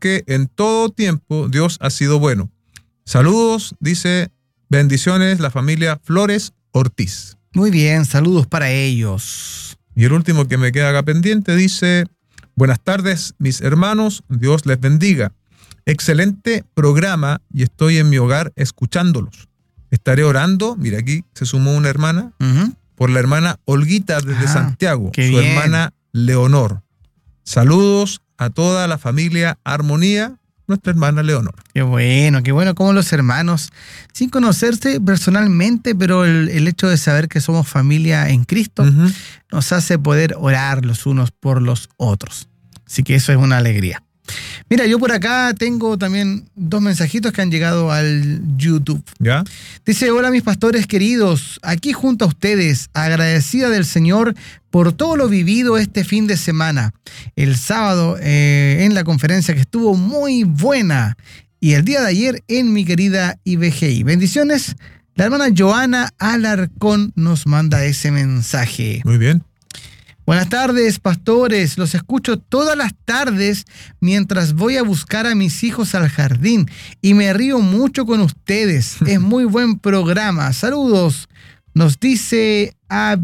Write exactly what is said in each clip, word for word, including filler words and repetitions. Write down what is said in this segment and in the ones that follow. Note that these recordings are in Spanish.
porque en todo tiempo Dios ha sido bueno. Saludos, dice, bendiciones, la familia Flores Ortiz. Muy bien, saludos para ellos. Y el último que me queda acá pendiente dice, buenas tardes, mis hermanos, Dios les bendiga. Excelente programa y estoy en mi hogar escuchándolos. Estaré orando, mira aquí se sumó una hermana, uh-huh. por la hermana Olguita desde ah, Santiago, su bien. hermana Leonor. Saludos a toda la familia Armonía, nuestra hermana Leonor. Qué bueno, qué bueno como los hermanos, sin conocerse personalmente, pero el, el hecho de saber que somos familia en Cristo uh-huh. nos hace poder orar los unos por los otros. Así que eso es una alegría. Mira, yo por acá tengo también dos mensajitos que han llegado al YouTube. ¿Ya? Dice, hola mis pastores queridos, aquí junto a ustedes, agradecida del Señor por todo lo vivido este fin de semana. El sábado eh, en la conferencia que estuvo muy buena y el día de ayer en mi querida I B G I. Bendiciones. La hermana Joana Alarcón nos manda ese mensaje. Muy bien. Buenas tardes, pastores. Los escucho todas las tardes mientras voy a buscar a mis hijos al jardín y me río mucho con ustedes. Es muy buen programa. Saludos. Nos dice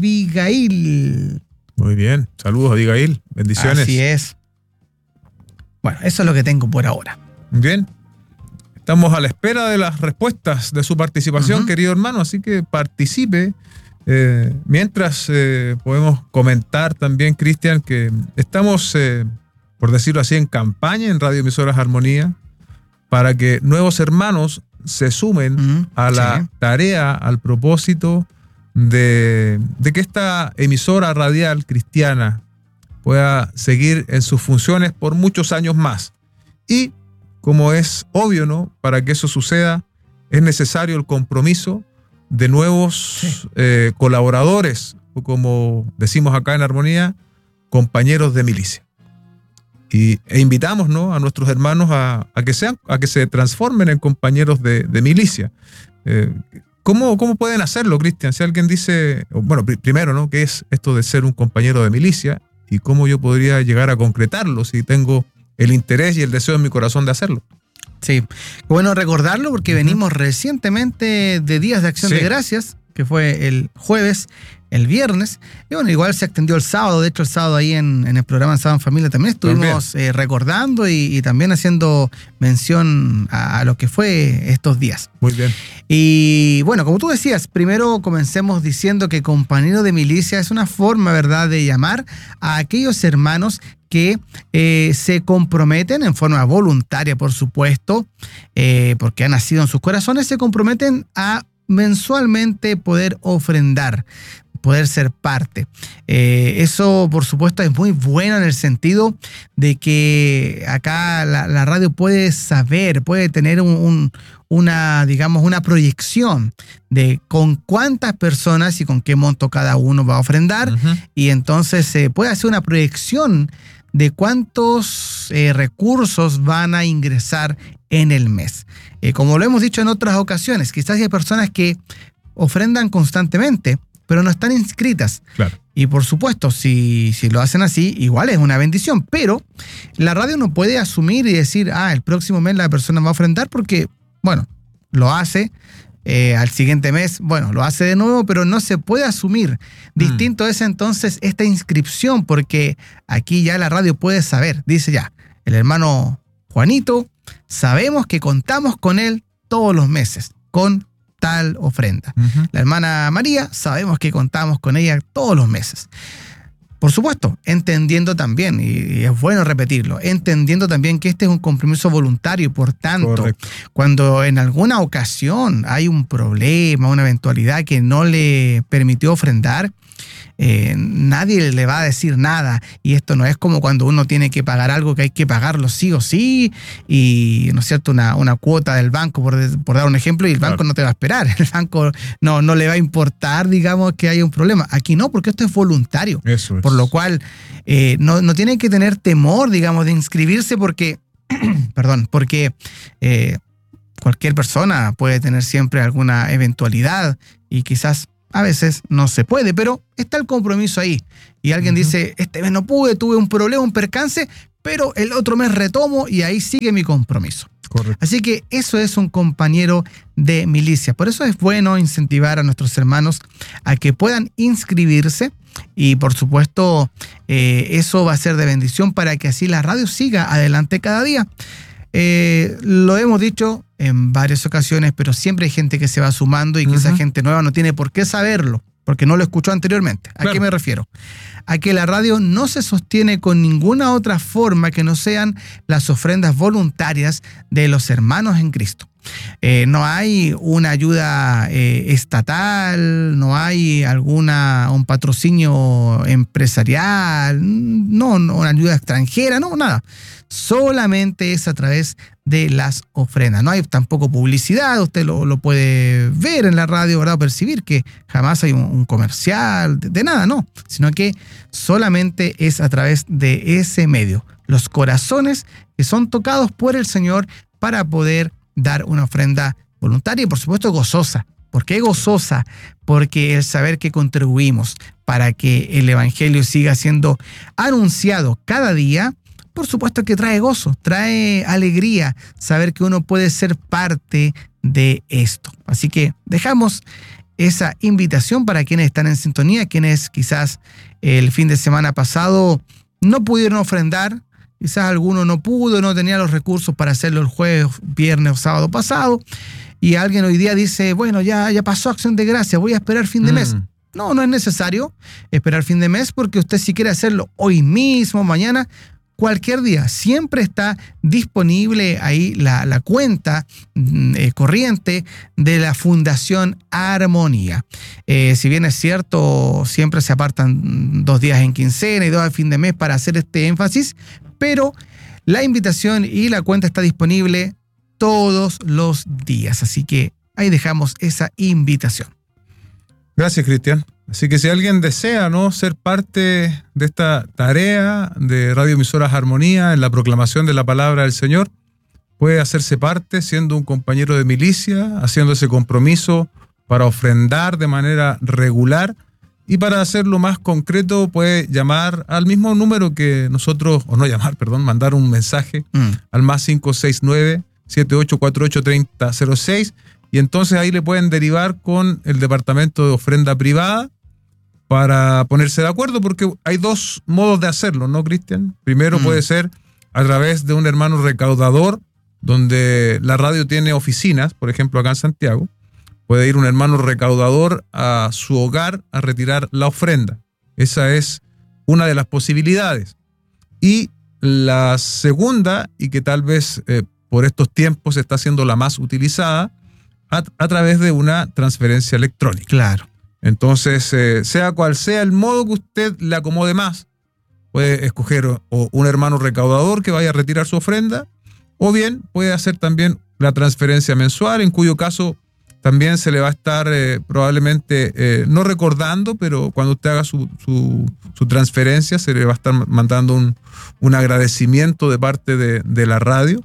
Abigail. Muy bien. Saludos, Abigail. Bendiciones. Así es. Bueno, eso es lo que tengo por ahora. Bien. Estamos a la espera de las respuestas de su participación, uh-huh. querido hermano, así que participe. Eh, mientras eh, podemos comentar también, Cristian, que estamos, eh, por decirlo así, en campaña en Radio Emisoras Armonía para que nuevos hermanos se sumen uh-huh. a la sí. tarea, al propósito de, de que esta emisora radial cristiana pueda seguir en sus funciones por muchos años más. Y, como es obvio, ¿no? Para que eso suceda, es necesario el compromiso de nuevos sí. eh, colaboradores, o como decimos acá en Armonía, compañeros de milicia. Y, e invitamos, ¿no? a nuestros hermanos a, a, que sean, a que se transformen en compañeros de, de milicia. Eh, ¿cómo, ¿Cómo pueden hacerlo, Cristian? Si alguien dice, bueno, pr- primero, ¿no? ¿qué es esto de ser un compañero de milicia? ¿Y cómo yo podría llegar a concretarlo si tengo el interés y el deseo en mi corazón de hacerlo? Sí, bueno recordarlo porque uh-huh. venimos recientemente de Días de Acción sí. de Gracias, que fue el jueves, el viernes, y bueno, igual se extendió el sábado. De hecho el sábado ahí en, en el programa Sábado en Familia también estuvimos eh, recordando y, y también haciendo mención a, a lo que fue estos días. Muy bien. Y bueno, como tú decías, primero comencemos diciendo que compañero de milicia es una forma, ¿verdad?, de llamar a aquellos hermanos que eh, se comprometen en forma voluntaria, por supuesto, eh, porque ha nacido en sus corazones, se comprometen a mensualmente poder ofrendar, poder ser parte. Eh, eso, por supuesto, es muy bueno en el sentido de que acá la, la radio puede saber, puede tener un, un, una, digamos, una proyección de con cuántas personas y con qué monto cada uno va a ofrendar, uh-huh. y entonces se eh, puede hacer una proyección de cuántos eh, recursos van a ingresar en el mes. Eh, como lo hemos dicho en otras ocasiones, quizás hay personas que ofrendan constantemente, pero no están inscritas. Claro. Y por supuesto, si, si lo hacen así, igual es una bendición, pero la radio no puede asumir y decir, ah, el próximo mes la persona va a ofrendar porque, bueno, lo hace. Eh, al siguiente mes, bueno, lo hace de nuevo, pero no se puede asumir. Distinto mm. es entonces esta inscripción, porque aquí ya la radio puede saber, dice ya, el hermano Juanito, sabemos que contamos con él todos los meses, con tal ofrenda. Uh-huh. La hermana María, sabemos que contamos con ella todos los meses. Por supuesto, entendiendo también, y es bueno repetirlo, entendiendo también que este es un compromiso voluntario y por tanto, correcto. Cuando en alguna ocasión hay un problema, una eventualidad que no le permitió ofrendar, eh, nadie le va a decir nada. Y esto no es como cuando uno tiene que pagar algo que hay que pagarlo sí o sí, y, ¿no es cierto?, una, una cuota del banco, por, por dar un ejemplo, y el claro. banco no te va a esperar. El banco no, no le va a importar, digamos, que haya un problema. Aquí no, porque esto es voluntario. Eso es. Por lo cual, eh, no, no tienen que tener temor, digamos, de inscribirse porque, perdón, porque eh, cualquier persona puede tener siempre alguna eventualidad y quizás a veces no se puede, pero está el compromiso ahí. Y alguien uh-huh. dice, este mes no pude, tuve un problema, un percance, pero el otro mes retomo y ahí sigue mi compromiso. Correcto. Así que eso es un compañero de milicia. Por eso es bueno incentivar a nuestros hermanos a que puedan inscribirse y por supuesto eh, eso va a ser de bendición para que así la radio siga adelante cada día. Eh, lo hemos dicho en varias ocasiones, pero siempre hay gente que se va sumando y que uh-huh. esa gente nueva no tiene por qué saberlo, porque no lo escuchó anteriormente. ¿A claro. qué me refiero? A que la radio no se sostiene con ninguna otra forma que no sean las ofrendas voluntarias de los hermanos en Cristo. Eh, no hay una ayuda eh, estatal, no hay alguna un patrocinio empresarial, no, no una ayuda extranjera, no, nada. Solamente es a través de las ofrendas. No hay tampoco publicidad, usted lo, lo puede ver en la radio, ¿verdad? O percibir que jamás hay un, un comercial, de, de nada, no. Sino que solamente es a través de ese medio. Los corazones que son tocados por el Señor para poder dar una ofrenda voluntaria y por supuesto gozosa. ¿Por qué gozosa? Porque el saber que contribuimos para que el Evangelio siga siendo anunciado cada día, por supuesto que trae gozo, trae alegría saber que uno puede ser parte de esto. Así que dejamos esa invitación para quienes están en sintonía, quienes quizás el fin de semana pasado no pudieron ofrendar, quizás alguno no pudo, no tenía los recursos para hacerlo el jueves, viernes o sábado pasado, y alguien hoy día dice, bueno, ya, ya pasó Acción de Gracias, voy a esperar fin de mes. Mm. No, no es necesario esperar fin de mes porque usted si quiere hacerlo hoy mismo, mañana, cualquier día, siempre está disponible ahí la, la cuenta eh, corriente de la Fundación Armonía. Eh, si bien es cierto, siempre se apartan dos días en quincena y dos a fin de mes para hacer este énfasis, pero la invitación y la cuenta está disponible todos los días. Así que ahí dejamos esa invitación. Gracias, Cristian. Así que si alguien desea, ¿no?, ser parte de esta tarea de Radio Emisoras Armonía en la proclamación de la palabra del Señor, puede hacerse parte siendo un compañero de milicia, haciendo ese compromiso para ofrendar de manera regular, y para hacerlo más concreto puede llamar al mismo número que nosotros, o no llamar, perdón, mandar un mensaje mm. al más cinco seis nueve, siete ocho cuatro ocho, tres cero cero seis, y entonces ahí le pueden derivar con el departamento de ofrenda privada para ponerse de acuerdo, porque hay dos modos de hacerlo, ¿no, Cristian? Primero mm. puede ser a través de un hermano recaudador, donde la radio tiene oficinas, por ejemplo acá en Santiago. Puede ir un hermano recaudador a su hogar a retirar la ofrenda. Esa es una de las posibilidades. Y la segunda, y que tal vez eh, por estos tiempos está siendo la más utilizada, a, a través de una transferencia electrónica. Claro. Entonces, eh, sea cual sea el modo que usted le acomode más, puede escoger o un hermano recaudador que vaya a retirar su ofrenda, o bien puede hacer también la transferencia mensual, en cuyo caso también se le va a estar eh, probablemente, eh, no recordando, pero cuando usted haga su, su, su transferencia se le va a estar mandando un, un agradecimiento de parte de, de la radio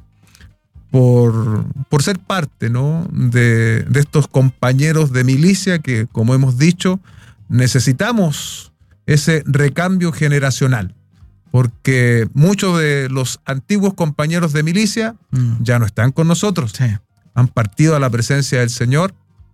por, por ser parte, ¿no?, de, de estos compañeros de milicia que, como hemos dicho, necesitamos ese recambio generacional, porque muchos de los antiguos compañeros de milicia mm. ya no están con nosotros. Sí. Han partido a la presencia del Señor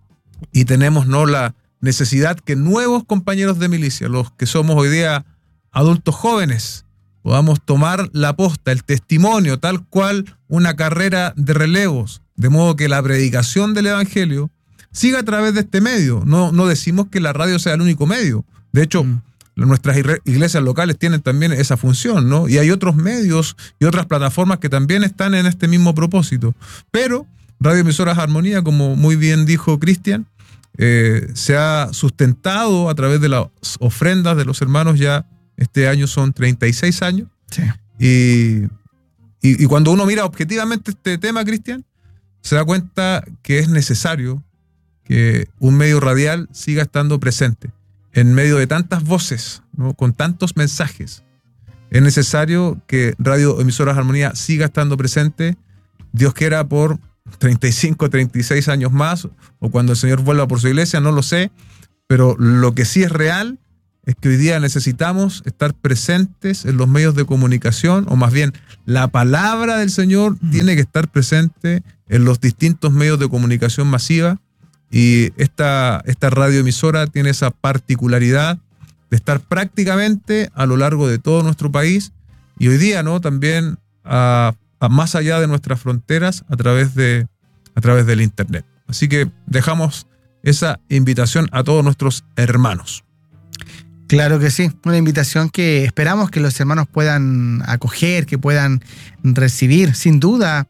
y tenemos, ¿no?, la necesidad que nuevos compañeros de milicia, los que somos hoy día adultos jóvenes, podamos tomar la posta, el testimonio, tal cual una carrera de relevos, de modo que la predicación del Evangelio siga a través de este medio. No, no decimos que la radio sea el único medio. De hecho, mm. nuestras iglesias locales tienen también esa función, ¿no? Y hay otros medios y otras plataformas que también están en este mismo propósito. Pero Radio Emisoras Armonía, como muy bien dijo Cristian, eh, se ha sustentado a través de las ofrendas de los hermanos. Ya este año son treinta y seis años. Sí. Y, y, y cuando uno mira objetivamente este tema, Cristian, se da cuenta que es necesario que un medio radial siga estando presente en medio de tantas voces, ¿no?, con tantos mensajes. Es necesario que Radio Emisoras Armonía siga estando presente, Dios quiera por treinta y cinco, treinta y seis años más, o cuando el Señor vuelva por su iglesia, no lo sé, pero lo que sí es real es que hoy día necesitamos estar presentes en los medios de comunicación, o más bien, la palabra del Señor mm. tiene que estar presente en los distintos medios de comunicación masiva, y esta, esta radioemisora tiene esa particularidad de estar prácticamente a lo largo de todo nuestro país, y hoy día, ¿no?, también a, a más allá de nuestras fronteras a través de, a través del Internet. Así que dejamos esa invitación a todos nuestros hermanos. Claro que sí, una invitación que esperamos que los hermanos puedan acoger, que puedan recibir. Sin duda,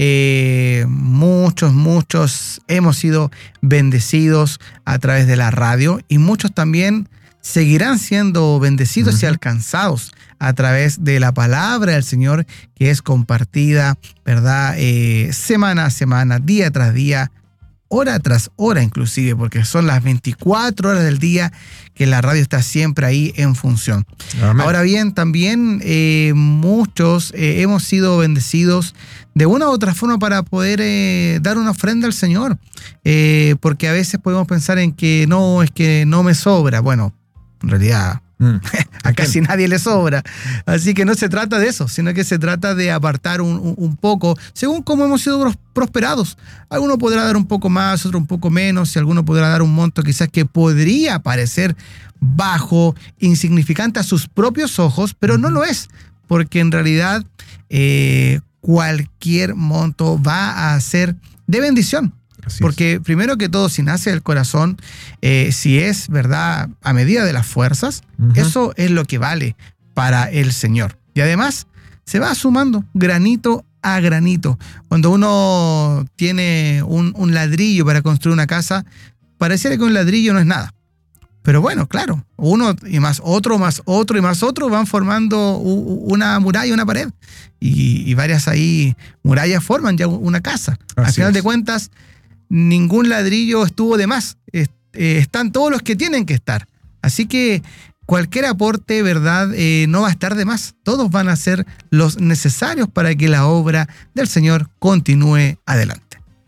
eh, muchos, muchos hemos sido bendecidos a través de la radio, y muchos también seguirán siendo bendecidos uh-huh. y alcanzados a través de la palabra del Señor, que es compartida, ¿verdad? Eh, semana a semana, día tras día, hora tras hora inclusive, porque son las veinticuatro horas del día que la radio está siempre ahí en función. Amén. Ahora bien, también eh, muchos eh, hemos sido bendecidos de una u otra forma para poder eh, dar una ofrenda al Señor, eh, porque a veces podemos pensar en que no, es que no me sobra. Bueno, en realidad mm. a casi nadie le sobra, así que no se trata de eso, sino que se trata de apartar un, un, un poco, según cómo hemos sido prosperados. Alguno podrá dar un poco más, otro un poco menos, y alguno podrá dar un monto quizás que podría parecer bajo, insignificante a sus propios ojos, pero no lo es, porque en realidad eh, cualquier monto va a ser de bendición. Así Porque es. primero que todo, si nace del corazón, eh, si es verdad a medida de las fuerzas, uh-huh. eso es lo que vale para el Señor. Y además se va sumando granito a granito. Cuando uno tiene un, un ladrillo para construir una casa, pareciera que un ladrillo no es nada. Pero bueno, claro, uno y más otro, más otro y más otro van formando una muralla, una pared. Y, y varias ahí murallas forman ya una casa. Así Al final es. de cuentas, ningún ladrillo estuvo de más. Están todos los que tienen que estar. Así que cualquier aporte, ¿verdad?, eh, no va a estar de más. Todos van a ser los necesarios para que la obra del Señor continúe adelante.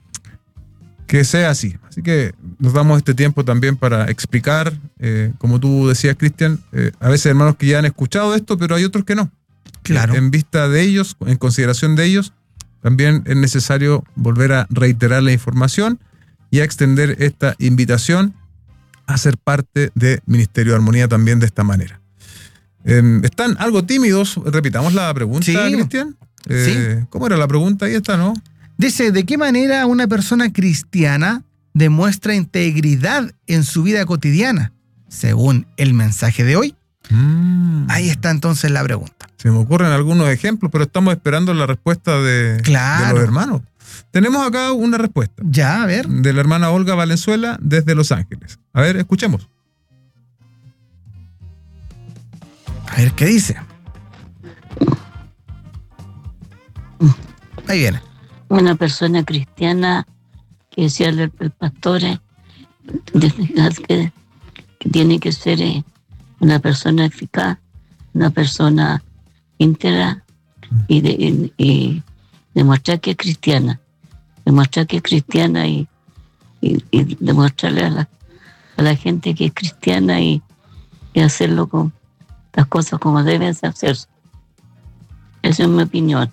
Que sea así. Así que nos damos este tiempo también para explicar, eh, como tú decías, Cristian, eh, a veces hermanos que ya han escuchado esto, pero hay otros que no. Claro. Eh, en vista de ellos, en consideración de ellos, también es necesario volver a reiterar la información y a extender esta invitación a ser parte de Ministerio de Armonía también de esta manera. Eh, están algo tímidos, repitamos la pregunta, sí. Cristian. Eh, sí. ¿Cómo era la pregunta? Ahí está, ¿no? Dice, ¿de qué manera una persona cristiana demuestra integridad en su vida cotidiana, según el mensaje de hoy? Mm. Ahí está entonces la pregunta. Se me ocurren algunos ejemplos, pero estamos esperando la respuesta de, claro. de los hermanos. Tenemos acá una respuesta. Ya, a ver. De la hermana Olga Valenzuela desde Los Ángeles. A ver, escuchemos. A ver, ¿qué dice? Ahí viene. Una persona cristiana, que decía el, el pastor, eh, que, que tiene que ser eh, una persona eficaz, una persona íntegra y, de, y, y demostrar que es cristiana, demostrar que es cristiana y, y, y demostrarle a la, a la gente que es cristiana y, y hacerlo con las cosas como deben hacerse. Esa es mi opinión.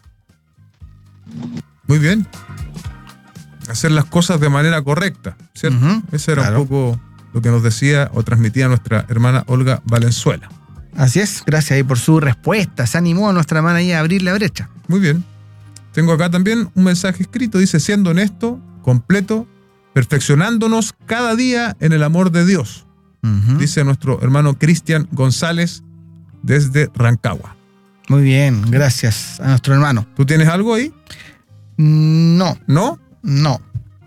Muy bien. Hacer las cosas de manera correcta, ¿cierto? Uh-huh, Ese era claro. un poco lo que nos decía o transmitía nuestra hermana Olga Valenzuela. Así es, gracias ahí por su respuesta. Se animó a nuestra hermana ahí a abrir la brecha. Muy bien. Tengo acá también un mensaje escrito, dice, siendo honesto, completo, perfeccionándonos cada día en el amor de Dios. Uh-huh. Dice nuestro hermano Cristian González desde Rancagua. Muy bien, gracias a nuestro hermano. ¿Tú tienes algo ahí? No. ¿No? No.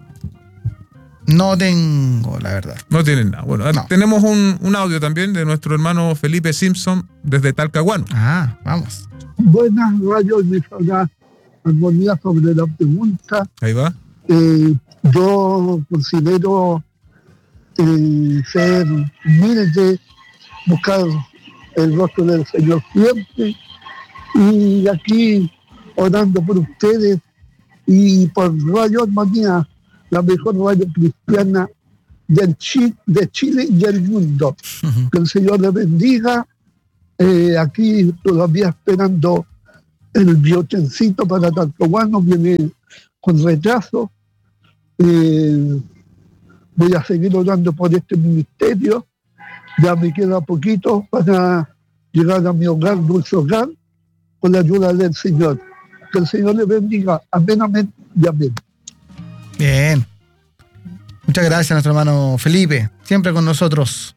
No tengo, la verdad. No tienen nada. Bueno, no. Tenemos un, un audio también de nuestro hermano Felipe Simpson desde Talcahuano. Ah, vamos. Buenas, rayos de Armonía sobre la pregunta. Ahí va. Eh, yo considero eh, ser humilde, buscar el rostro del Señor siempre, y aquí orando por ustedes y por Radio Armonía, la mejor radio cristiana del Chi- de Chile y el mundo. Ujú. Que el Señor le bendiga. Eh, aquí todavía esperando el biotencito para Talcahuano, viene con retraso. Eh, voy a seguir orando por este ministerio. Ya me queda poquito para llegar a mi hogar, dulce hogar, con la ayuda del Señor. Que el Señor le bendiga. Amén, amén y amén. Bien. Muchas gracias a nuestro hermano Felipe, siempre con nosotros.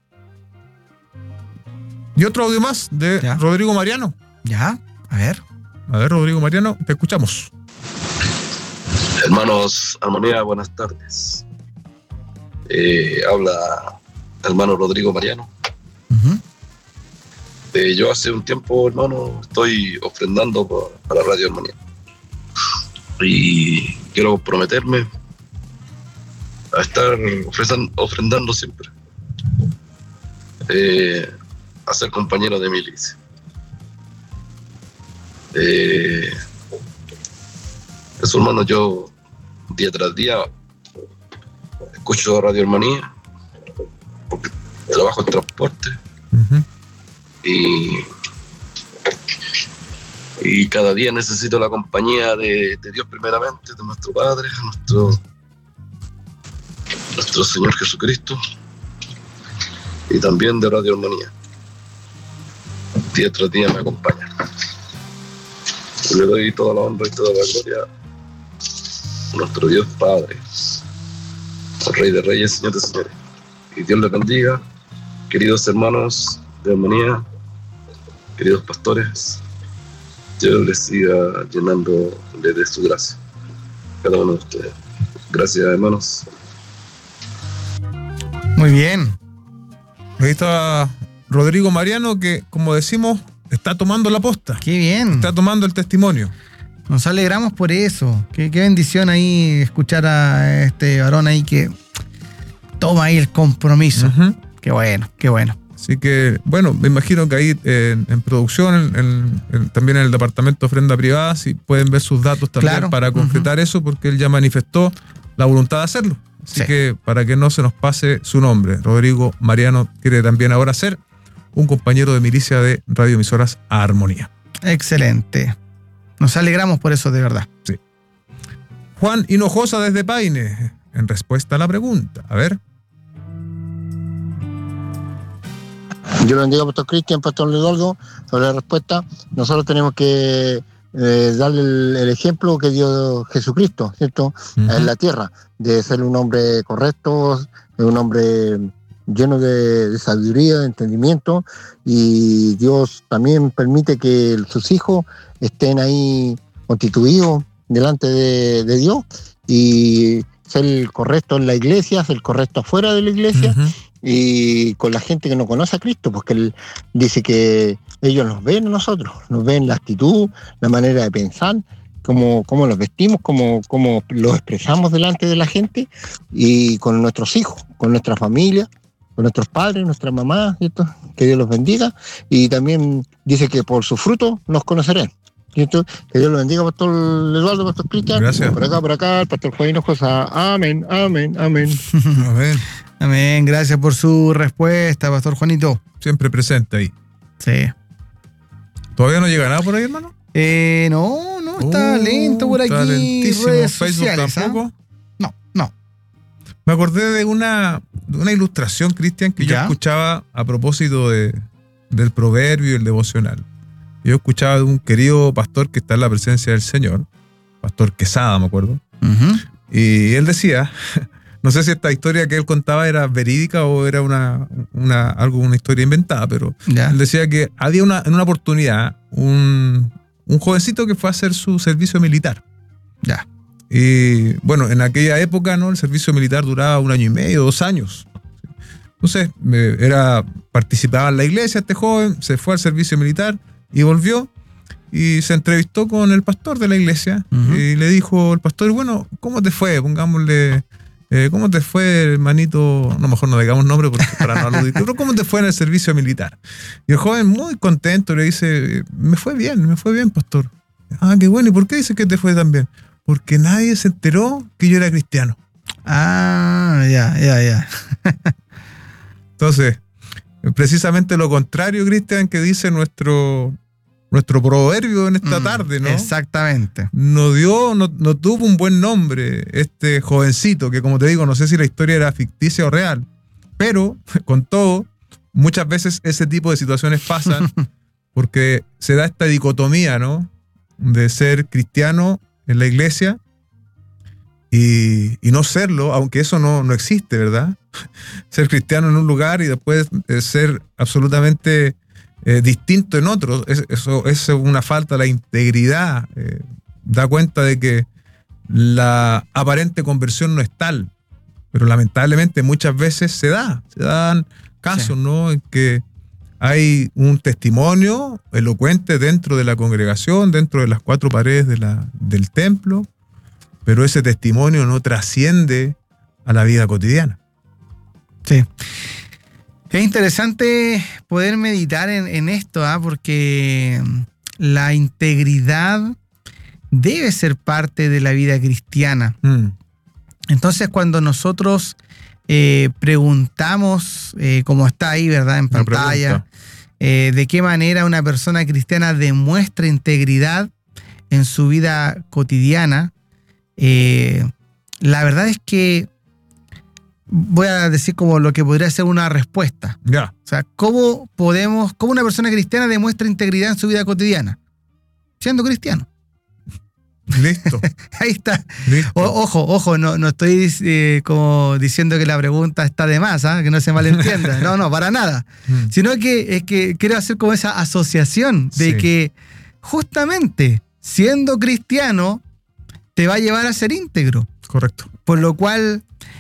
Y otro audio más de Ya. Rodrigo Mariano. ¿Ya? A ver. A ver, Rodrigo Mariano, te escuchamos. Hermanos Armonía, buenas tardes. Eh, habla hermano Rodrigo Mariano. Ujú. Eh, yo hace un tiempo, hermano, estoy ofrendando pa- para Radio Armonía. Y quiero prometerme a estar ofrezan- ofrendando siempre. Eh, a ser compañero de milicia. Eh, eso, hermano, yo día tras día escucho Radio Armonía porque trabajo en transporte Ujú. y, y cada día necesito la compañía de, de Dios primeramente, de nuestro Padre, nuestro, nuestro Señor Jesucristo y también de Radio Armonía. Día tras día me acompaña. Y le doy toda la honra y toda la gloria a nuestro Dios Padre, al Rey de Reyes, Señor de Señores. Y Dios les bendiga, queridos hermanos de Armonía, queridos pastores. Dios les siga llenando de, de su gracia, cada uno de ustedes. Gracias, hermanos. Muy bien. Ahí está Rodrigo Mariano, que, como decimos, está tomando la posta. Qué bien. Está tomando el testimonio. Nos alegramos por eso. Qué, qué bendición ahí escuchar a este varón ahí que toma ahí el compromiso. Ujú. Qué bueno, qué bueno. Así que, bueno, me imagino que ahí eh, en, en producción, en- en- en- también en el departamento de ofrenda privada, si pueden ver sus datos también Claro. para concretar eso, porque él ya manifestó la voluntad de hacerlo. Así Sí. que para que no se nos pase su nombre, Rodrigo Mariano quiere también ahora ser un compañero de milicia de radioemisoras Armonía. Excelente. Nos alegramos por eso, de verdad. Juan Hinojosa desde Paine, en respuesta a la pregunta. A ver. Yo lo bendiga, Pastor Cristian, Pastor Eduardo, sobre la respuesta. Nosotros tenemos que eh, darle el, el ejemplo que dio Jesucristo, ¿cierto? Ujú. En la tierra, de ser un hombre correcto, de un hombre lleno de, de sabiduría, de entendimiento, y Dios también permite que sus hijos estén ahí constituidos delante de, de Dios, y ser el correcto en la iglesia, ser el correcto afuera de la iglesia, Ujú. y con la gente que no conoce a Cristo, porque él dice que ellos nos ven a nosotros, nos ven la actitud, la manera de pensar, cómo, cómo nos vestimos, cómo, cómo lo expresamos delante de la gente, y con nuestros hijos, con nuestra familia, con nuestros padres, nuestra mamá, ¿cierto? Que Dios los bendiga, y también dice que por su fruto nos conocerán. ¿Cierto? Que Dios los bendiga, Pastor Eduardo, Pastor Cristian. Gracias. Por acá, por acá, el Pastor Juan Hinojosa. Amén, amén, amén. A ver, Amén. Gracias por su respuesta, Pastor Juanito. siempre presente ahí. Sí. ¿Todavía no llega nada por ahí, hermano? Eh, no, no, está Uh, lento por está aquí. lentísimo. Redes Facebook sociales, ¿ah? tampoco. No, no. Me acordé de una, de una ilustración, Cristian, que yo ¿Ya? escuchaba a propósito de, del proverbio y el devocional. Yo escuchaba de un querido pastor que está en la presencia del Señor, Pastor Quesada, me acuerdo, Ujú. y él decía, no sé si esta historia que él contaba era verídica o era una, una, algo, una historia inventada, pero Ya. él decía que había una, en una oportunidad un, un jovencito que fue a hacer su servicio militar. Ya. Y bueno, en aquella época, ¿no? El servicio militar duraba un año y medio, dos años. Entonces, me- era, participaba en la iglesia este joven, se fue al servicio militar y volvió y se entrevistó con el pastor de la iglesia. Ujú. Y le dijo el pastor, bueno, ¿cómo te fue? Pongámosle, eh, ¿cómo te fue, hermanito? No, mejor no digamos nombre porque para no aludir, pero ¿cómo te fue en el servicio militar? Y el joven, muy contento, le dice, me fue bien, me fue bien, pastor. Ah, qué bueno, ¿y por qué dices que te fue tan bien? Porque nadie se enteró que yo era cristiano. Ah, ya, ya, ya. Entonces, precisamente lo contrario, Cristian, que dice nuestro, nuestro proverbio en esta Mm, tarde, ¿no? Exactamente. No dio, no, no tuvo un buen nombre este jovencito, que como te digo, no sé si la historia era ficticia o real, pero con todo, muchas veces ese tipo de situaciones pasan porque se da esta dicotomía, ¿no? De ser cristiano en la iglesia y, y no serlo, aunque eso no, no existe, ¿verdad? Ser cristiano en un lugar y después eh, ser absolutamente eh, distinto en otro. Es, eso es una falta de la integridad. Eh, da cuenta de que la aparente conversión no es tal, pero lamentablemente muchas veces se da. Se dan casos, Sí. ¿no? En que hay un testimonio elocuente dentro de la congregación, dentro de las cuatro paredes de la, del templo, pero ese testimonio no trasciende a la vida cotidiana. Sí. Es interesante poder meditar en, en esto, ¿ah? Porque la integridad debe ser parte de la vida cristiana. Mm. Entonces, cuando nosotros eh, preguntamos, eh, como está ahí, ¿verdad?, en Una pantalla, pregunta. eh, de qué manera una persona cristiana demuestra integridad en su vida cotidiana, eh, la verdad es que voy a decir como lo que podría ser una respuesta. Ya. O sea, ¿cómo podemos, cómo una persona cristiana demuestra integridad en su vida cotidiana? Siendo cristiano. Listo. Ahí está. Listo. O- ojo, ojo, no, no estoy eh, como diciendo que la pregunta está de más, ¿ah? Que no se malentienda. No, no, para nada. Mm. Sino que es que quiero hacer como esa asociación de Sí. que justamente siendo cristiano te va a llevar a ser íntegro. Correcto. Por lo cual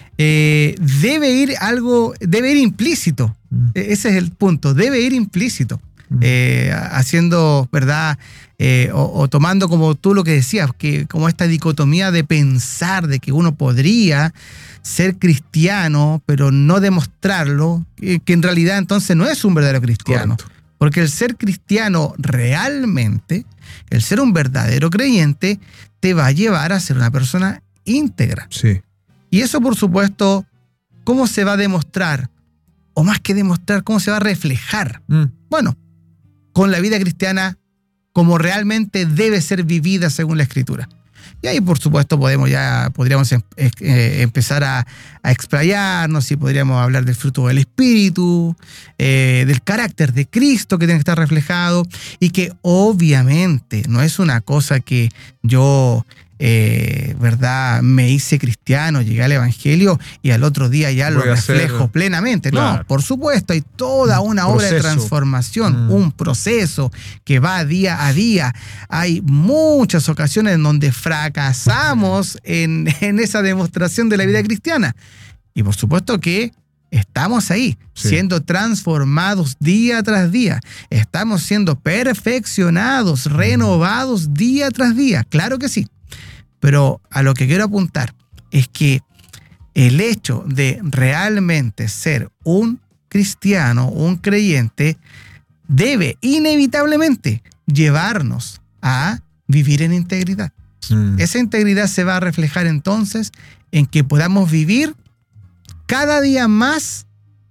eh, debe ir algo, debe ir implícito. Mm. E- Ese es el punto, debe ir implícito. Mm. Eh, haciendo, ¿verdad? Eh, o, o tomando como tú lo que decías, que como esta dicotomía de pensar de que uno podría ser cristiano, pero no demostrarlo, que, que en realidad entonces no es un verdadero cristiano. Correcto. Porque el ser cristiano realmente, el ser un verdadero creyente, te va a llevar a ser una persona íntegra. Sí. Y eso, por supuesto, ¿cómo se va a demostrar? O más que demostrar, ¿cómo se va a reflejar? Mm. Bueno, con la vida cristiana como realmente debe ser vivida según la Escritura. Y ahí, por supuesto, podemos ya podríamos em- eh, empezar a, a explayarnos y podríamos hablar del fruto del Espíritu, eh, del carácter de Cristo que tiene que estar reflejado y que obviamente no es una cosa que yo, eh, ¿verdad?, me hice cristiano, llegué al Evangelio y al otro día ya lo Voy a hacer- reflejo plenamente. Claro. No, por supuesto, hay toda una obra de Proceso. transformación, Mm. un proceso que va día a día. Hay muchas ocasiones en donde fracasamos en, en esa demostración de la vida cristiana. Y por supuesto que estamos ahí, Sí. siendo transformados día tras día. Estamos siendo perfeccionados, renovados día tras día. Claro que sí. Pero a lo que quiero apuntar es que el hecho de realmente ser un cristiano, un creyente, debe inevitablemente llevarnos a vivir en integridad. Mm. Esa integridad se va a reflejar entonces en que podamos vivir cada día más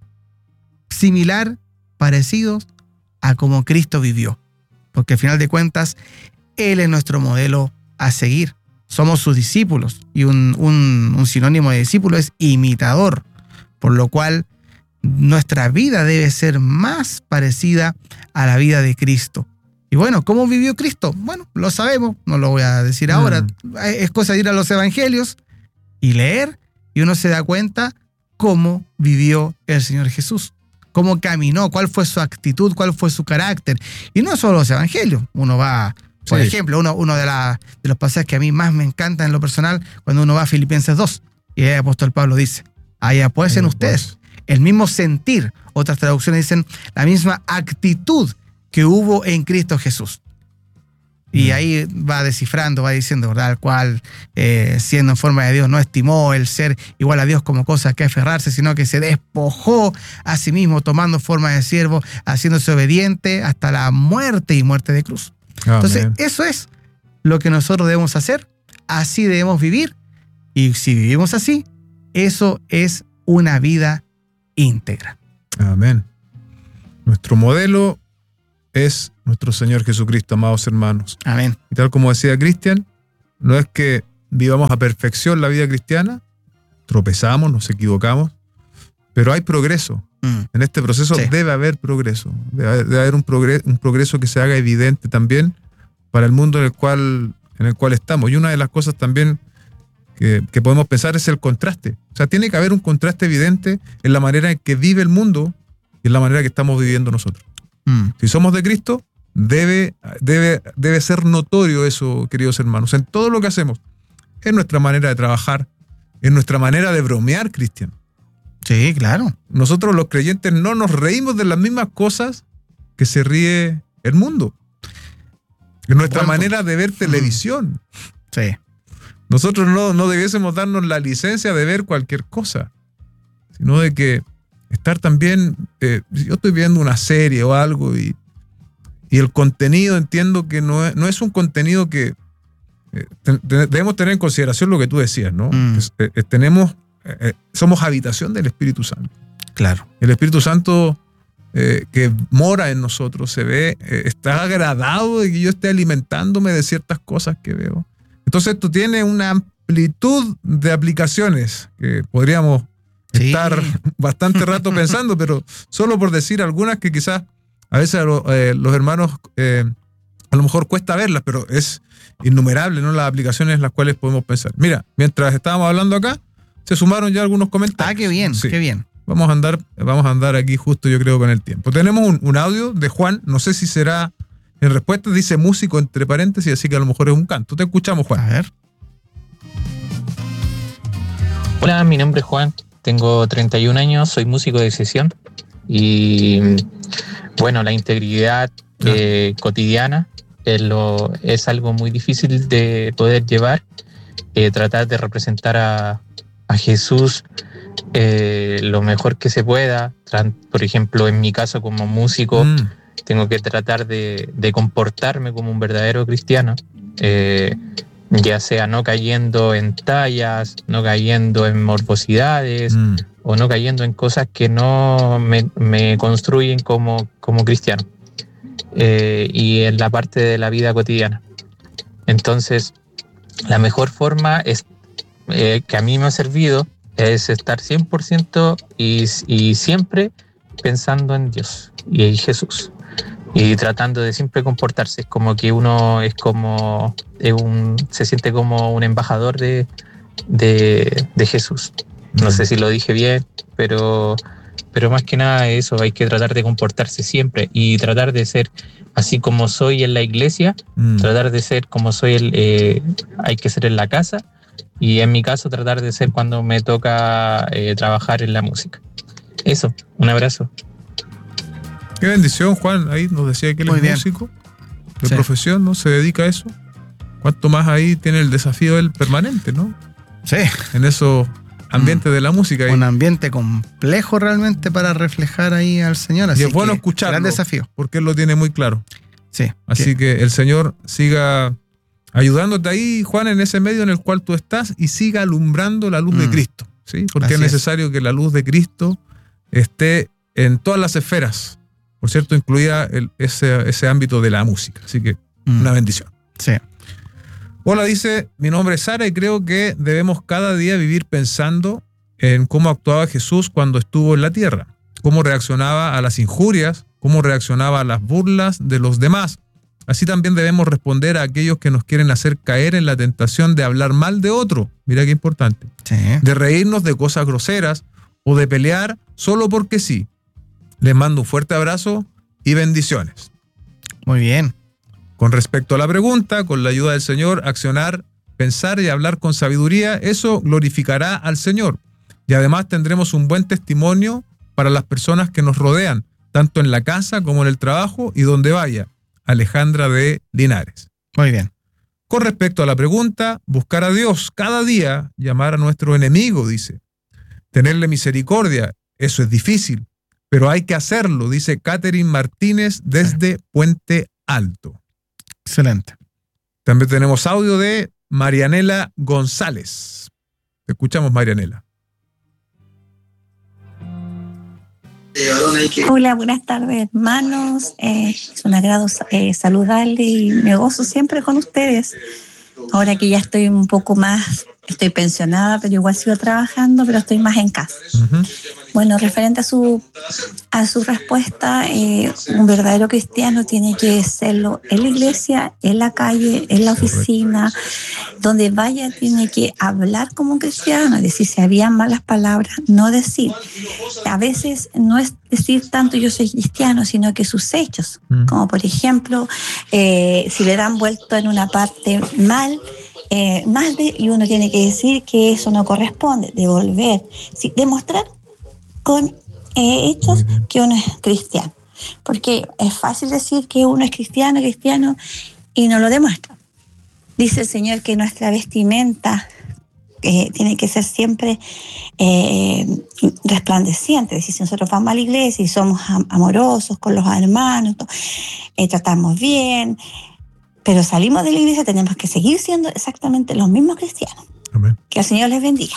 similar, parecidos a como Cristo vivió. Porque al final de cuentas, Él es nuestro modelo a seguir. Somos sus discípulos y un, un, un sinónimo de discípulo es imitador, por lo cual nuestra vida debe ser más parecida a la vida de Cristo. Y bueno, ¿cómo vivió Cristo? Bueno, lo sabemos, no lo voy a decir Mm. ahora. Es cosa de ir a los evangelios y leer y uno se da cuenta cómo vivió el Señor Jesús, cómo caminó, cuál fue su actitud, cuál fue su carácter. Y no solo los evangelios, uno va... Por Sí. ejemplo, uno, uno de, la, de los pasajes que a mí más me encanta en lo personal, cuando uno va a Filipenses dos, y el apóstol Pablo dice, allá pues en Allá ustedes, el mismo sentir, otras traducciones dicen, la misma actitud que hubo en Cristo Jesús. Y Mm. ahí va descifrando, va diciendo, ¿verdad? El cual, eh, siendo en forma de Dios, no estimó el ser igual a Dios como cosa que aferrarse, sino que se despojó a sí mismo, tomando forma de siervo, haciéndose obediente hasta la muerte y muerte de cruz. Entonces, Amén. eso es lo que nosotros debemos hacer, así debemos vivir, y si vivimos así, Eso es una vida íntegra. Amén. Nuestro modelo es nuestro Señor Jesucristo, amados hermanos. Amén. Y tal como decía Cristian, no es que vivamos a perfección la vida cristiana, tropezamos, nos equivocamos, pero hay progreso. Mm. En este proceso Sí. debe haber progreso. Debe haber, debe haber un, progreso, un progreso que se haga evidente también para el mundo en el cual, en el cual estamos. Y una de las cosas también que, que podemos pensar es el contraste. O sea, tiene que haber un contraste evidente en la manera en que vive el mundo y en la manera que estamos viviendo nosotros. Mm. Si somos de Cristo, debe, debe, debe ser notorio eso, queridos hermanos, en todo lo que hacemos. En nuestra manera de trabajar, en nuestra manera de bromear, Cristian. Sí, claro. Nosotros los creyentes no nos reímos de las mismas cosas que se ríe el mundo. En nuestra Bueno, manera de ver televisión. Sí. Nosotros no, no debiésemos darnos la licencia de ver cualquier cosa, sino de que estar también, eh, si yo estoy viendo una serie o algo y, y el contenido entiendo que no es, no es un contenido que eh, te- te- debemos tener en consideración lo que tú decías, ¿no? Mm. Es- eh, eh, tenemos, eh, eh, somos habitación del Espíritu Santo. Claro. El Espíritu Santo eh, que mora en nosotros se ve, eh, está agradado de que yo esté alimentándome de ciertas cosas que veo. Entonces esto tiene una amplitud de aplicaciones que podríamos Sí. estar bastante rato pensando, pero solo por decir algunas que quizás a veces a lo- eh, los hermanos eh, a lo mejor cuesta verlas, pero es innumerable, ¿no? Las aplicaciones en las cuales podemos pensar. Mira, mientras estábamos hablando acá, se sumaron ya algunos comentarios. Ah, qué bien, Sí. qué bien. Vamos a andar, vamos a andar aquí justo, yo creo, con el tiempo. Tenemos un, un audio de Juan, no sé si será en respuesta, dice músico entre paréntesis, así que a lo mejor es un canto. Te escuchamos, A Juan. ver. Hola, mi nombre es Juan, tengo treinta y un años, soy músico de sesión y bueno, la integridad eh, cotidiana es, lo, es algo muy difícil de poder llevar, eh, tratar de representar a, a Jesús eh, lo mejor que se pueda. Tran- por ejemplo, en mi caso como músico, Mm, tengo que tratar de, de comportarme como un verdadero cristiano, eh, ya sea no cayendo en tallas, no cayendo en morbosidades mm, o no cayendo en cosas que no me, me construyen como, como cristiano, eh, y en la parte de la vida cotidiana. Entonces, la mejor forma es, eh, que a mí me ha servido es estar cien por ciento y, y siempre pensando en Dios y en Jesús y tratando de siempre comportarse. Es como que uno es como es un, se siente como un embajador de, de, de Jesús. No sé si lo dije bien, pero, pero más que nada eso, hay que tratar de comportarse siempre y tratar de ser así como soy en la iglesia, mm. tratar de ser como soy, el, eh, hay que ser en la casa, y en mi caso tratar de ser cuando me toca eh, trabajar en la música. Eso, un abrazo. Qué bendición, Juan. Ahí nos decía que él Muy es bien. músico de Sí. profesión, ¿no? Se dedica a eso. Cuanto más ahí tiene el desafío él permanente, ¿no? Sí. En esos ambientes de la música. Un Y, ambiente complejo realmente para reflejar ahí al Señor. y Así es bueno que, escucharlo. Gran desafío. Porque él lo tiene muy claro. Sí. Así que el Señor siga ayudándote ahí, Juan, en ese medio en el cual tú estás, y siga alumbrando la luz de Mm. Cristo, ¿sí? Porque Así es es. necesario que la luz de Cristo esté en todas las esferas, por cierto, incluida el- ese, ese ámbito de la música. Así que Mm. una bendición. Sí. Hola, dice, mi nombre es Sara y creo que debemos cada día vivir pensando en cómo actuaba Jesús cuando estuvo en la tierra, cómo reaccionaba a las injurias, cómo reaccionaba a las burlas de los demás. Así también debemos responder a aquellos que nos quieren hacer caer en la tentación de hablar mal de otro. Mira qué importante. Sí. De reírnos de cosas groseras o de pelear solo porque sí. Les mando un fuerte abrazo y bendiciones. Muy bien. Con respecto a la pregunta, con la ayuda del Señor, accionar, pensar y hablar con sabiduría, eso glorificará al Señor. Y además tendremos un buen testimonio para las personas que nos rodean, tanto en la casa como en el trabajo y donde vaya. Alejandra de Linares. Muy bien. Con respecto a la pregunta, buscar a Dios cada día, llamar a nuestro enemigo, dice. Tenerle misericordia, eso es difícil, pero hay que hacerlo, dice Catherine Martínez desde Puente Alto. Excelente. También tenemos audio de Marianela González. Te escuchamos, Marianela. Hola, buenas tardes, hermanos. Eh, es un agrado eh, saludarles y me gozo siempre con ustedes. Ahora que ya estoy un poco más, estoy pensionada, pero igual sigo trabajando, pero estoy más en casa. Uh-huh. Bueno, referente a su a su respuesta, eh, un verdadero cristiano tiene que serlo en la iglesia, en la calle, en la oficina, donde vaya tiene que hablar como un cristiano, es decir, si habían malas palabras, no decir. A veces no es decir tanto yo soy cristiano, sino que sus hechos, mm. como por ejemplo, eh, si le dan vuelto en una parte mal, eh, más de, y uno tiene que decir que eso no corresponde, devolver, sí, demostrar con eh, hechos que uno es cristiano, porque es fácil decir que uno es cristiano, cristiano, y no lo demuestra. Dice el Señor que nuestra vestimenta eh, tiene que ser siempre eh, resplandeciente. Es decir, si nosotros vamos a la iglesia y somos am- amorosos con los hermanos, eh, tratamos bien, pero salimos de la iglesia, tenemos que seguir siendo exactamente los mismos cristianos. Amén. Que el Señor les bendiga.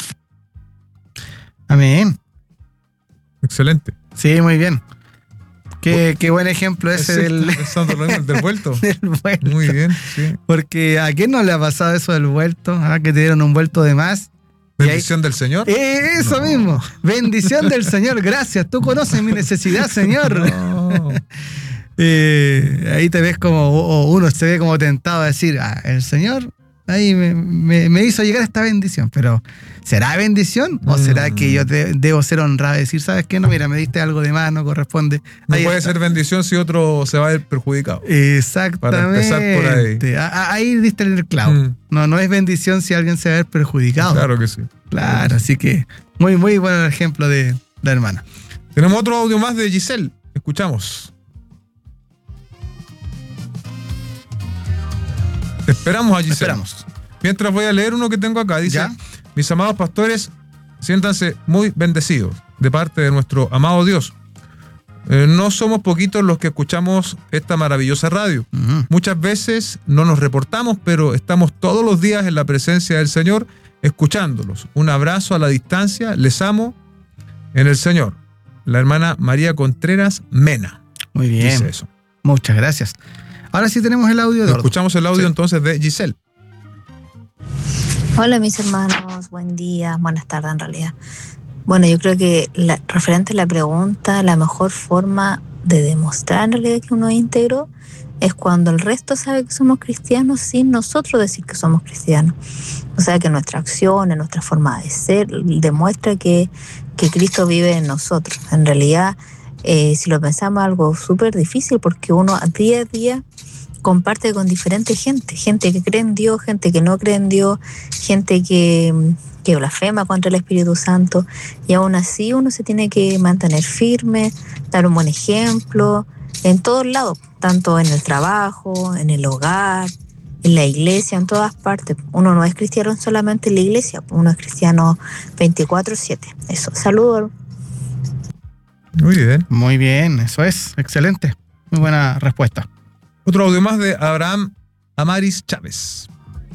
Amén. Excelente. Sí, muy bien. Qué, qué buen ejemplo ese sí, del, del vuelto. del vuelto. Muy bien, sí. Porque ¿a quién no le ha pasado eso del vuelto? ¿Ah? Que te dieron un vuelto de más. ¿Bendición ahí, del Señor? Eh, eso no. mismo. Bendición del Señor. Gracias. Tú conoces mi necesidad, Señor. No. eh, ahí te ves como, o uno se ve como tentado a decir, ah, el Señor ahí me, me, me hizo llegar esta bendición, pero ¿será bendición o mm. será que yo te, debo ser honrado y decir, ¿sabes qué? No, mira, me diste algo de más, no corresponde. No ahí puede está. ser bendición si otro se va a ver perjudicado. Exactamente. Para empezar por ahí. A, ahí diste el clavo. Mm. No, no es bendición si alguien se va a ver perjudicado. Claro que sí. Claro, así que muy, muy buen ejemplo de la hermana. Tenemos otro audio más de Giselle. Escuchamos. Esperamos a Giselle. Esperamos. Mientras voy a leer uno que tengo acá. Dice, ¿ya? Mis amados pastores, siéntanse muy bendecidos de parte de nuestro amado Dios. Eh, no somos poquitos los que escuchamos esta maravillosa radio. Uh-huh. Muchas veces no nos reportamos, pero estamos todos los días en la presencia del Señor, escuchándolos. Un abrazo a la distancia. Les amo en el Señor. La hermana María Contreras Mena. Muy bien. Dice eso. Muchas gracias. Ahora sí tenemos el audio de Ordo. Escuchamos el audio sí. entonces de Giselle. Hola mis hermanos, buen día, buenas tardes en realidad. Bueno, yo creo que la, referente a la pregunta, la mejor forma de demostrar en realidad que uno es íntegro es cuando el resto sabe que somos cristianos sin nosotros decir que somos cristianos. O sea, que nuestra acción, nuestra forma de ser demuestra que, que Cristo vive en nosotros. En realidad, eh, si lo pensamos, es algo súper difícil porque uno día a día comparte con diferente gente, gente que cree en Dios, gente que no cree en Dios, gente que, que blasfema contra el Espíritu Santo, y aún así uno se tiene que mantener firme, dar un buen ejemplo, en todos lados, tanto en el trabajo, en el hogar, en la iglesia, en todas partes. Uno no es cristiano solamente en la iglesia, uno es cristiano veinticuatro siete. Eso, saludos. Muy bien. Muy bien, eso es, excelente. Muy buena respuesta. Otro audio más de Abraham Amaris Chávez.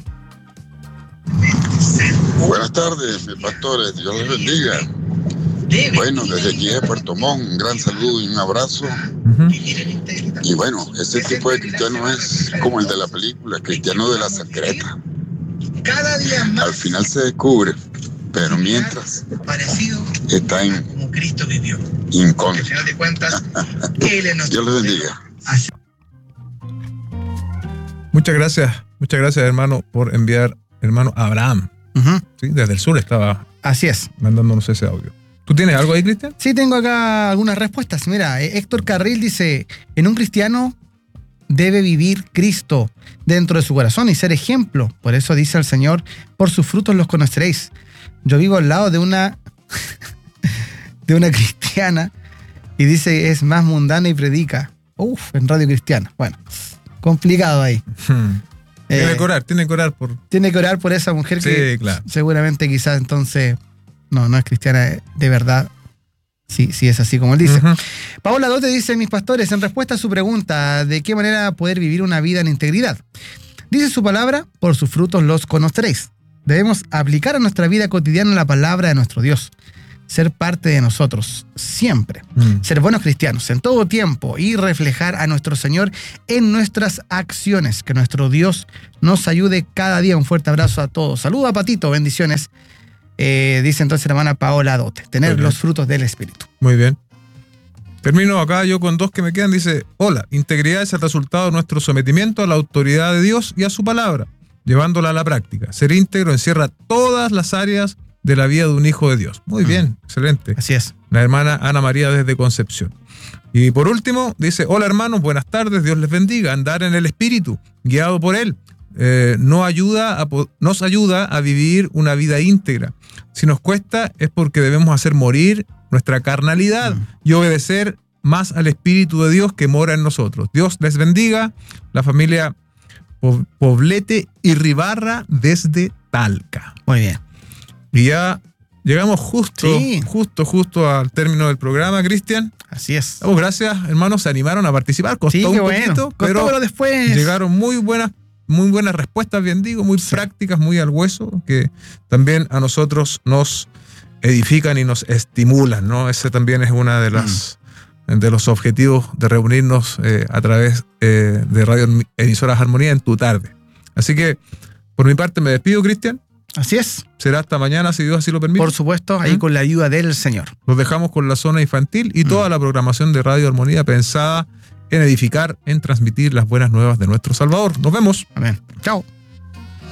Buenas tardes, mis pastores. Dios les bendiga. Bueno, desde aquí de Puerto Montt, un gran saludo y un abrazo. Uh-huh. Y bueno, ese tipo de cristiano es como el de la película, cristiano de la secreta. Cada día más. Al final se descubre, pero mientras está en como Cristo vivió. Incógnito. Al final de cuentas, Dios les bendiga. Muchas gracias, muchas gracias hermano por enviar, hermano Abraham. Uh-huh. ¿Sí? Desde el sur estaba Así es. mandándonos ese audio. ¿Tú tienes algo ahí, Cristian? Sí, tengo acá algunas respuestas. Mira, Héctor Carril dice, en un cristiano debe vivir Cristo dentro de su corazón y ser ejemplo. Por eso dice el Señor, por sus frutos los conoceréis. Yo vivo al lado de una, de una cristiana y dice es más mundana y predica. Uf, en Radio Cristiana. Bueno, complicado ahí. Hmm. Tiene eh, que orar, tiene que orar por... Tiene que orar por esa mujer sí, que claro. seguramente quizás entonces no, no es cristiana de verdad. Sí, sí es así como él dice. Uh-huh. Paola Dote dice, mis pastores, en respuesta a su pregunta, ¿de qué manera poder vivir una vida en integridad? Dice su palabra, por sus frutos los conoceréis. Debemos aplicar a nuestra vida cotidiana la palabra de nuestro Dios. ser parte de nosotros, siempre. Mm. Ser buenos cristianos en todo tiempo y reflejar a nuestro Señor en nuestras acciones. Que nuestro Dios nos ayude cada día. Un fuerte abrazo a todos. Saludos a Patito, bendiciones. Eh, dice entonces la hermana Paola Dote. Tener los frutos del Espíritu. Muy bien. Termino acá yo con dos que me quedan. Dice, hola, integridad es el resultado de nuestro sometimiento a la autoridad de Dios y a su palabra, llevándola a la práctica. Ser íntegro encierra todas las áreas de la vida de un hijo de Dios. Muy bien, mm. excelente. Así es. La hermana Ana María desde Concepción. Y por último, dice, hola hermanos, buenas tardes, Dios les bendiga. Andar en el Espíritu, guiado por Él, eh, no ayuda a, nos ayuda a vivir una vida íntegra. Si nos cuesta es porque debemos hacer morir nuestra carnalidad mm. y obedecer más al Espíritu de Dios que mora en nosotros. Dios les bendiga. La familia Poblete y Ribarra desde Talca. Muy bien. Y ya llegamos justo, sí. justo, justo al término del programa, Cristian. Así es. Oh, gracias, hermanos, se animaron a participar. Costó sí, un bueno. poquito, Costó, pero, pero después llegaron muy buenas, muy buenas respuestas, bien digo, muy sí. prácticas, muy al hueso, que también a nosotros nos edifican y nos estimulan, ¿no? Ese también es una de las mm. de los objetivos de reunirnos eh, a través eh, de Radio Emisoras Armonía en tu tarde. Así que, por mi parte, me despido, Cristian. Así es. Será hasta mañana, si Dios así lo permite. Por supuesto, ahí ¿Mm? con la ayuda del Señor. Los dejamos con la zona infantil y mm. toda la programación de Radio Armonía pensada en edificar, en transmitir las buenas nuevas de nuestro Salvador. Nos vemos. Amén. Chao.